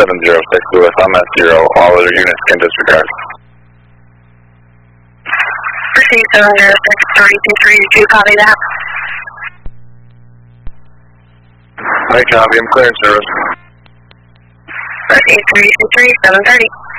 706 Lewis, I'm at 0. All other units can disregard. Proceed 706-323, copy that. I copy, I'm clearing service. Proceed 323, 730.